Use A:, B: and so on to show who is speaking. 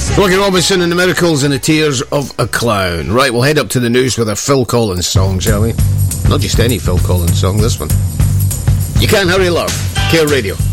A: Smokey Robinson and the Miracles and the Tears of a Clown. Right, we'll head up to the news with a Phil Collins song, shall we? Not just any Phil Collins song, this one. You Can't Hurry Love, Care Radio.